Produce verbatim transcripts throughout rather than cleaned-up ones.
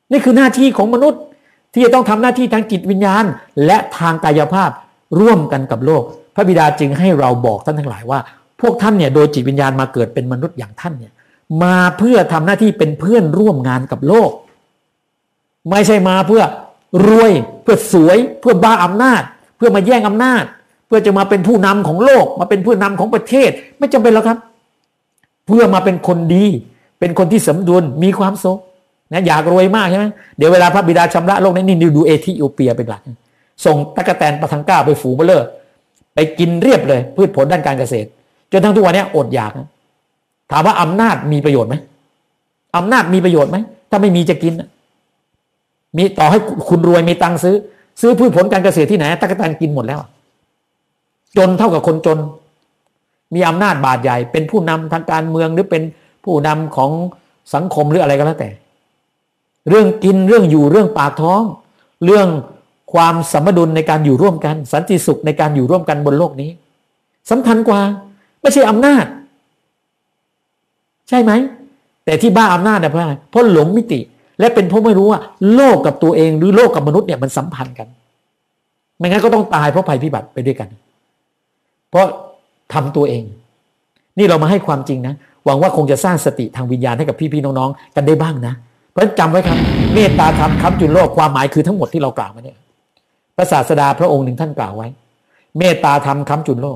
นี่คือหน้าที่ของมนุษย์ที่จะต้องทำหน้าที่ทางจิตวิญญาณและทางกายภาพร่วมกันกับโลกพระบิดาจึงให้เราบอกท่านทั้งหลายว่าพวกท่านเนี่ยโดยจิตวิญญาณมาเกิดเป็นมนุษย์อย่างท่านเนี่ยมาเพื่อทำหน้าที่เป็นเพื่อนร่วมงานกับโลกไม่ใช่มาเพื่อรวยเพื่อสวยเพื่อบ้าอำนาจเพื่อมาแย่งอำนาจเพื่อจะมาเป็นผู้นำของโลกมาเป็นผู้นำของประเทศไม่จำเป็นแล้วครับเพื่อมาเป็นคนดีเป็นคนที่สมดุลมีความสุขนะอยากรวยมากใช่ไหมเดี๋ยวเวลาพระบิดาชำระโลกนี้นี่ดูเอธิโอเปียเป็นหลักส่งตะกแตนปะทังก้าไปฝูงเบลเลอร์ไปกินเรียบเลยพืชผลด้านการเกษตรจนทั้งทุกวันนี้อดอยากนะถามว่าอำนาจมีประโยชน์ไหมอำนาจมีประโยชน์ไหมถ้าไม่มีจะกินมีต่อให้คุณรวยมีตังค์ซื้อซื้อพืชผลการเกษตรที่ไหนตะกแตนกินหมดแล้วจนเท่ากับคนจนมีอำนาจบาดใหญ่เป็นผู้นำทางการเมืองหรือเป็นผู้นำของสังคมหรืออะไรก็แล้วแต่เรื่องกินเรื่องอยู่เรื่องปากท้องเรื่องความสมดุลในการอยู่ร่วมกันสันติสุขในการอยู่ร่วมกันบนโลกนี้สำคัญกว่าไม่ใช่อำนาจใช่ไหมแต่ที่บ้าอำนาจเนี่ยเพราะอะไรเพราะหลงมิติและเป็นเพราะไม่รู้ว่าโลกกับตัวเองหรือโลกกับมนุษย์เนี่ยมันสัมพันธ์กันไม่งั้นก็ต้องตายเพราะภัยพิบัติไปด้วยกันเพราะทำตัวเองนี่เรามาให้ความจริงนะหวังว่าคงจะสร้างสติทางวิญญาณให้กับพี่ๆน้องๆกันได้บ้างนะเพราะฉะนั้นจำไว้ครับเมตตาธรรมค้ำจุนโลกความหมายคือทั้งหมดที่เรากล่าวมาเนี่ยพระศาสดาพระองค์หนึ่งท่านกล่าวไว้เมตตาธรรมค้ำจุนโลก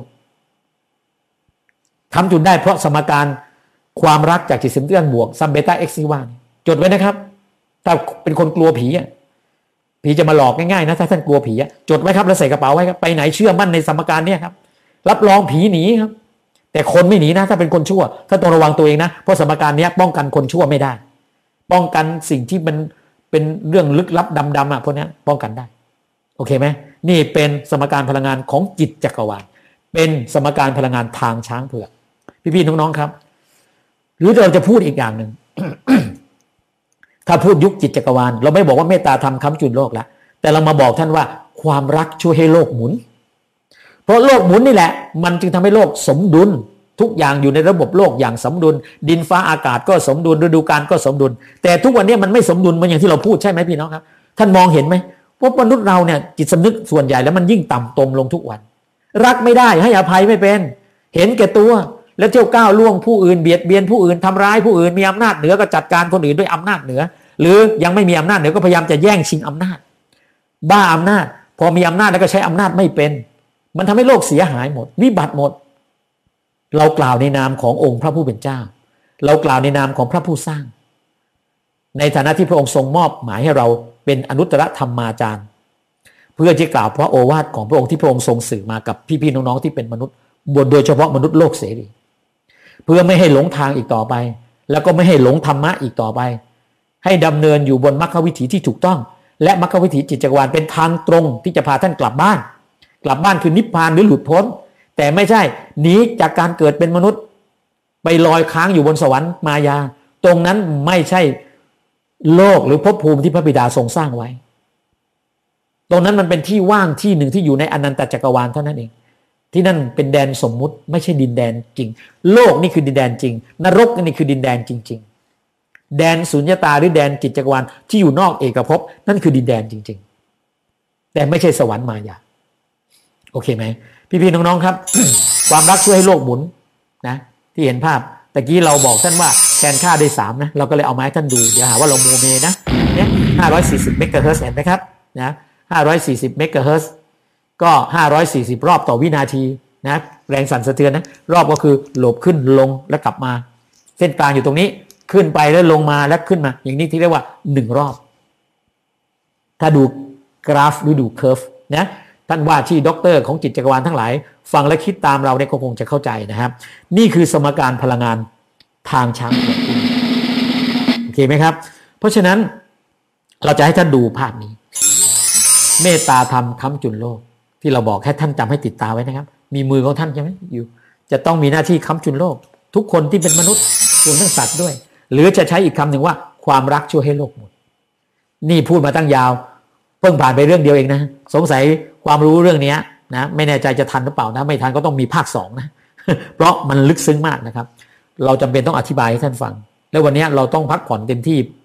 ค้ำจุนได้เพราะสมการความรักจากจิตสำนึกด้านบวกซัมเบต้าเอ็กซิวานจดไว้นะครับถ้าเป็นคนกลัวผีอ่ะผีจะมาหลอกง่ายๆนะถ้าท่านกลัวผีอ่ะจดไว้ครับแล้วใส่กระเป๋าไว้ครับไปไหนเชื่อมั่นในสมการเนี่ยครับรับรองผีหนีครับแต่คนไม่หนีนะถ้าเป็นคนชั่วถ้าต้องระวังตัวเองนะเพราะสมการนี้ป้องกันคนชั่วไม่ได้ป้องกันสิ่งที่มันเป็นเรื่องลึกลับดำๆอ่ะพวกนี้ป้องกันได้โอเคไหมนี่เป็นสมการพลังงานของจิตจักรวาลเป็นสมการพลังงานทางช้างเผือกพี่ๆน้องๆครับหรือเราจะพูดอีกอย่างหนึ่ง ถ้าพูดยุคจิตจักรวาลเราไม่บอกว่าเมตตาธรรมค้ำจุนโลกแล้วแต่เรามาบอกท่านว่าความรักช่วยให้โลกหมุนเพราะโลกหมุนนี่แหละมันจึงทำให้โลกสมดุลทุกอย่างอยู่ในระบบโลกอย่างสมดุลดินฟ้าอากาศก็สมดุลฤดูกาลก็สมดุลแต่ทุกวันนี้มันไม่สมดุลเหมือนอย่างที่เราพูดใช่ไหมพี่น้องครับท่านมองเห็นไหมว่ามนุษย์เราเนี่ยจิตสำนึกส่วนใหญ่แล้วมันยิ่งต่ำตมลงทุกวันรักไม่ได้ให้อภัยไม่เป็นเห็นแก่ตัวแล้วเที่ยวก้าวล่วงผู้อื่นเบียดเบียนผู้อื่นทำร้ายผู้อื่นมีอำนาจเหนือก็จัดการคนอื่นด้วยอำนาจเหนือหรือยังไม่มีอำนาจเหนือก็พยายามจะแย่งชิงอำนาจบ้าอำนาจพอมีอำนาจแล้วก็ใช้อำนาจไม่เป็นมันทำให้โลกเสียหายหมดวิบัติหมดเรากล่าวในนามขององค์พระผู้เป็นเจ้าเรากล่าวในนามของพระผู้สร้างในฐานะที่พระองค์ทรงมอบหมายให้เราเป็นอนุตตรธรรมาจารย์เพื่อจะกล่าวพระโอวาทของพระองค์ที่พระองค์ทรงสื่อมากับพี่ๆน้องๆที่เป็นมนุษย์บนโดยเฉพาะมนุษย์โลกเสรีเพื่อไม่ให้หลงทางอีกต่อไปแล้วก็ไม่ให้หลงธรรมะอีกต่อไปให้ดำเนินอยู่บนมรรควิถีที่ถูกต้องและมรรควิถีจิตจักรวาลเป็นทางตรงที่จะพาท่านกลับบ้านกลับบ้านคือนิพพานหรือหลุดพ้นแต่ไม่ใช่หนีจากการเกิดเป็นมนุษย์ไปลอยค้างอยู่บนสวรรค์มายาตรงนั้นไม่ใช่โลกหรือภพภูมิที่พระบิดาทรงสร้างไว้ตรงนั้นมันเป็นที่ว่างที่หนึ่งที่อยู่ในอนันตจักรวาลเท่านั้นเองที่นั่นเป็นแดนสมมุติไม่ใช่ดินแดนจริงโลกนี่คือดินแดนจริงนรกนี่คือดินแดนจริงๆแดนสุญญตาหรือแดนจิตจักรวาลที่อยู่นอกเอกภพนั่นคือดินแดนจริงๆแต่ไม่ใช่สวรรค์มายาโอเคไหมพี่ๆน้องๆครับ ความรักช่วยให้โลกหมุนนะที่เห็นภาพตะกี้เราบอกท่านว่าแทนค่าได้สามนะเราก็เลยเอามาให้ท่านดูเดี๋ยวหาว่าเราโมเมนะเนี่ยห้าร้อยสี่สิบเมกะเฮิรตซ์เห็นไหมครับนะห้าร้อยสี่สิบเมกะเฮิรตซ์ก็ห้าร้อยสี่สิบรอบต่อวินาทีนะแรงสั่นสะเทือนนะรอบก็คือโหลบขึ้นลงแล้วกลับมาเส้นกลางอยู่ตรงนี้ขึ้นไปแล้วลงมาแล้วขึ้นมาอย่างนี้ที่เรียกว่าหนึ่งรอบถ้าดูกราฟหรือดูเคอร์ฟนะท่านว่าที่ด็อกเตอร์ของจิตจักรวาลทั้งหลายฟังและคิดตามเราเนี่ยก็คงจะเข้าใจนะครับนี่คือสมการพลังงานทางช้างเผือกโอเคไหมครับเพราะฉะนั้นเราจะให้ท่านดูภาพนี้เมตตาธรรมค้ำจุนโลกที่เราบอกให้ท่านจำให้ติดตาไว้นะครับมีมือของท่านใช่ไหมอยู่จะต้องมีหน้าที่ค้ำจุนโลกทุกคนที่เป็นมนุษย์รวมทั้งสัตว์ด้วยหรือจะใช้อีกคำหนึ่งว่าความรักช่วยให้โลกหมุนนี่พูดมาตั้งยาวเพิ่งผ่านไปเรื่องเดียวเองนะสงสัยความรู้เรื่องนี้นะไม่แน่ใจจะทันหรือเปล่านะไม่ทันก็ต้องมีภาคสองนะ เพราะมันลึกซึ้งมากนะครับเราจำเป็นต้องอธิบายให้ท่านฟังแล้ววันนี้เราต้องพักผ่อนเต็มที่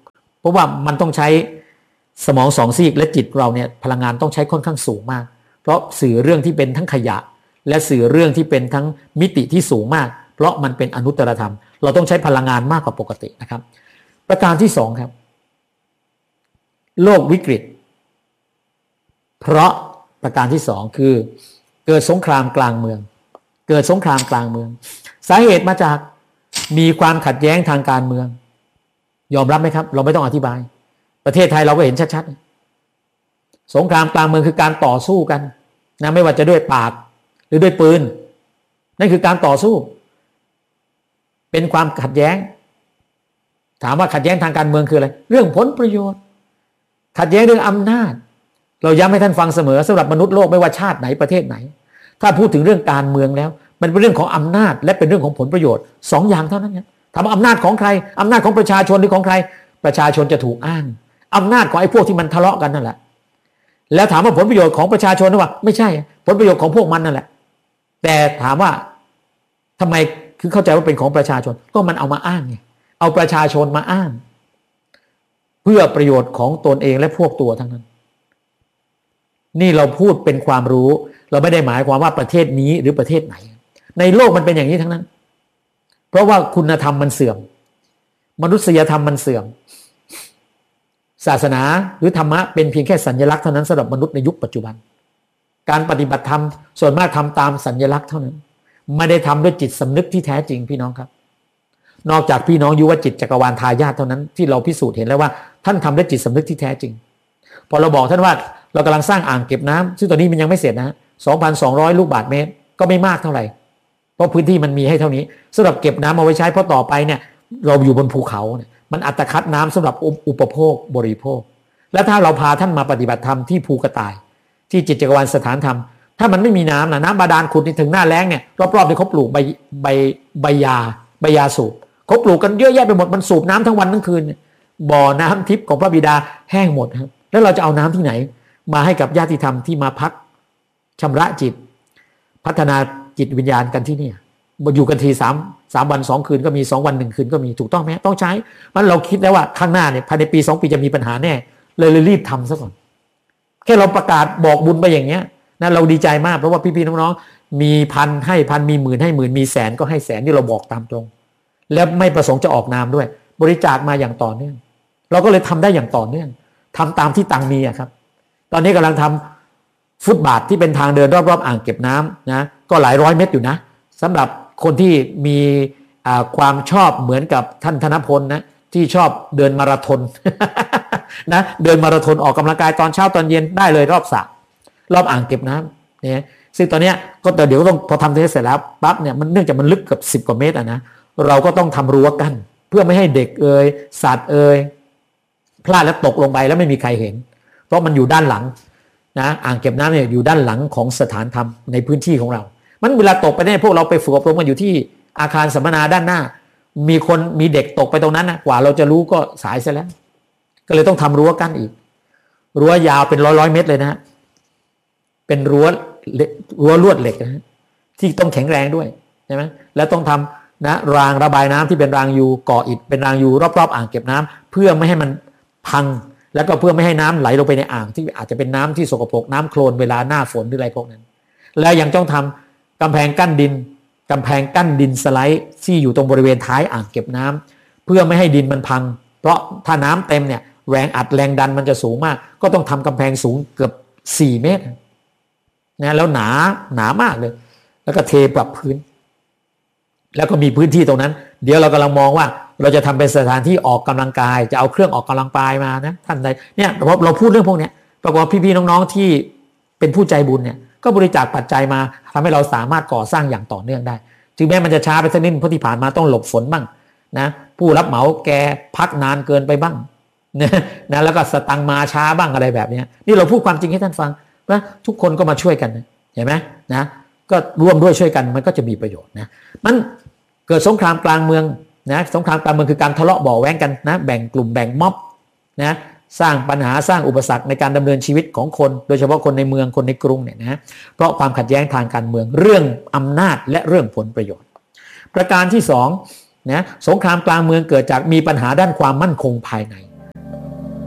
เพราะว่ามันต้องใช้สมองสองซีกและจิตเราเนี่ยพลังงานต้องใช้ค่อนข้างสูงมากเพราะสื่อเรื่องที่เป็นทั้งขยะและสื่อเรื่องที่เป็นทั้งมิติที่สูงมากเพราะมันเป็นอนุตตรธรรมเราต้องใช้พลังงานมากกว่าปกตินะครับประการที่สองครับโลกวิกฤตเพราะประการที่สองคือเกิดสงครามกลางเมืองเกิดสงครามกลางเมืองสาเหตุมาจากมีความขัดแย้งทางการเมืองยอมรับไหมครับเราไม่ต้องอธิบายประเทศไทยเราก็เห็นชัดๆสงครามกลางเมืองคือการต่อสู้กันนะไม่ว่าจะด้วยปากหรือด้วยปืนนั่นคือการต่อสู้เป็นความขัดแย้งถามว่าขัดแย้งทางการเมืองคืออะไรเรื่องผลประโยชน์ขัดแย้งเรื่องอำนาจเราย้ำให้ท่านฟังเสมอสำหรับมนุษย์โลกไม่ว่าชาติไหนประเทศไหนถ้าพูดถึงเรื่องการเมืองแล้วมันเป็นเรื่องของอำนาจและเป็นเรื่องของผลประโยชน์สองอย่างเท่านั้นเนี่ยถามว่าอำนาจของใครอำนาจของประชาชนหรือของใครประชาชนจะถูกอ้างอำนาจของไอ้พวกที่มันทะเลาะกันนั่นแหละแล้วถามว่าผลประโยชน์ของประชาชนหรือว่าไม่ใช่ผลประโยชน์ของพวกมันนั่นแหละแต่ถามว่าทำไมคือเข้าใจว่าเป็นของประชาชนก็มันเอามาอ้างไงเอาประชาชนมาอ้างเพื่อประโยชน์ของตนเองและพวกตัวทั้งนั้นนี่เราพูดเป็นความรู้เราไม่ได้หมายความว่าประเทศนี้หรือประเทศไหนในโลกมันเป็นอย่างนี้ทั้งนั้นเพราะว่าคุณธรรมมันเสื่อมมนุษยธรรมมันเสื่อมศาสนาหรือธรรมะเป็นเพียงแค่สัญลักษณ์เท่านั้นสำหรับมนุษย์ในยุคปัจจุบันการปฏิบัติธรรมส่วนมากทำตามสัญลักษณ์เท่านั้นไม่ได้ทำด้วยจิตสำนึกที่แท้จริงพี่น้องครับนอกจากพี่น้องยุวจิตจักรวาลทายาทเท่านั้นที่เราพิสูจน์เห็นแล้วว่าท่านทำด้วยจิตสำนึกที่แท้จริงพอเราบอกท่านว่าเรากำลังสร้างอ่างเก็บน้ำซึ่งตอนนี้มันยังไม่เสร็จนะ สองพันสองร้อย ลูกบาศก์เมตรก็ไม่มากเท่าไหร่เพราะพื้นที่มันมีให้เท่านี้สำหรับเก็บน้ำเอาไว้ใช้เพราะต่อไปเนี่ยเราอยู่บนภูเขาเนี่ยมันอัตคัดน้ำสำหรับอุปโภคบริโภคและถ้าเราพาท่านมาปฏิบัติธรรมที่ภูกระต่ายที่จิตจักรวาลสถานธรรมถ้ามันไม่มีน้ำนะน้ำบาดาลขุดถึงหน้าแล้งเนี่ยรอบๆที่เขาปลูกใบใบใบยาใบยาสูบเขาปลูกกันเยอะแยะไปหมดมันสูบน้ำทั้งวันทั้งคืนบ่อน้ำทิพย์ของพระบิดาแห้งหมดครับแล้วเราจะเอาน้ำที่ไหนมาให้กับญาติธรรมที่มาพักชำระจิตพัฒนาจิตวิญญาณกันที่นี่อยู่กันทีสามสามวันสองคืนก็มีสองวันหนึ่งคืนก็มีถูกต้องไหมต้องใช้มันเราคิดแล้วว่าข้างหน้าเนี่ยภายในปีสองปีจะมีปัญหาแน่เลยเลยรีบทำซะก่อนแค่เราประกาศบอกบุญไปอย่างเงี้ยนะเราดีใจมากเพราะว่าพี่ๆน้องๆมีพันให้พันมีหมื่นให้หมื่นมีแสนก็ให้แสนที่เราบอกตามตรงแล้วไม่ประสงค์จะออกนามด้วยบริจาคมาอย่างต่อเนื่องเราก็เลยทำได้อย่างต่อเนื่องทำตามที่ตังมีอะครับตอนนี้กำลังทำฟุตบาทที่เป็นทางเดินรอบๆอ่างเก็บน้ำนะก็หลายร้อยเมตรอยู่นะสำหรับคนที่มีความชอบเหมือนกับท่านธนพลนะที่ชอบเดินมาราธอน นะเดินมาราธอนออกกำลังกายตอนเช้าตอนเย็นได้เลยรอบสระรอบอ่างเก็บน้ำเนี่ยซึ่งตอนนี้ก็แต่เดี๋ยวต้องพอทำเสร็จแล้วปั๊บเนี่ยมันเนื่องจากมันลึกเกือบสิบกว่าเมตรอ่ะนะเราก็ต้องทำรั้วกั้นเพื่อไม่ให้เด็กเอ่ยสัตว์เอ่ยพลาดแล้วตกลงไปแล้วไม่มีใครเห็นเพราะมันอยู่ด้านหลังนะอ่างเก็บน้ำเนี่ยอยู่ด้านหลังของสถานธรรมในพื้นที่ของเรามันเวลาตกไปเนี่ยพวกเราไปฝึกอบรมกันอยู่ที่อาคารสัมมนาด้านหน้ามีคนมีเด็กตกไปตรงนั้นนะกว่าเราจะรู้ก็สายซะแล้วก็เลยต้องทำรั้วกั้นอีกรั้วยาวเป็นร้อยร้อยเมตรเลยนะฮะเป็นรั้วรั้วลวดเหล็กนะที่ต้องแข็งแรงด้วยใช่ไหมแล้วต้องทำนะรางระบายน้ำที่เป็นรางยูก่ออิฐเป็นรางยูรอบๆอ่างเก็บน้ำเพื่อไม่ให้มันพังแล้วก็เพื่อไม่ให้น้ำไหลลงไปในอ่างที่อาจจะเป็นน้ำที่สกปรกน้ำโคลนเวลาหน้าฝนหรืออะไรพวกนั้นแล้วยังต้องทำกำแพงกั้นดินกำแพงกั้นดินสไลด์ที่อยู่ตรงบริเวณท้ายอ่างเก็บน้ำเพื่อไม่ให้ดินมันพังเพราะถ้าน้ำเต็มเนี่ยแรงอัดแรงดันมันจะสูงมากก็ต้องทำกำแพงสูงเกือบสี่เมตรนะแล้วหนาหนามากเลยแล้วก็เทปรับพื้นแล้วก็มีพื้นที่ตรงนั้นเดี๋ยวเรากำลังมองว่าเราจะทำเป็นสถานที่ออกกำลังกายจะเอาเครื่องออกกำลังกายมานะท่านใดเนี่ยเราเราพูดเรื่องพวกนี้ปรากฏพี่ๆน้องๆที่เป็นผู้ใจบุญเนี่ยก็บริจาคปัจจัยมาทำให้เราสามารถก่อสร้างอย่างต่อเนื่องได้ถึงแม้มันจะช้าไปสักนิดเพราะที่ผ่านมาต้องหลบฝนบ้างนะผู้รับเหมาแกพักนานเกินไปบ้างนะนะแล้วก็สตังมาช้าบ้างอะไรแบบนี้นี่เราพูดความจริงให้ท่านฟังนะทุกคนก็มาช่วยกันนะเห็นไหมนะก็ร่วมด้วยช่วยกันมันก็จะมีประโยชน์นะมันเกิดสงครามกลางเมืองนะสงครามกลางเมืองคือการทะเลาะเบาะแว้งกันนะแบ่งกลุ่มแบ่งม็อบนะสร้างปัญหาสร้างอุปสรรคในการดำเนินชีวิตของคนโดยเฉพาะคนในเมืองคนในกรุงเนี่ยนะเพราะความขัดแย้งทางการเมืองเรื่องอำนาจและเรื่องผลประโยชน์ประการที่สองนะสงครามกลางเมืองเกิดจากมีปัญหาด้านความมั่นคงภายใน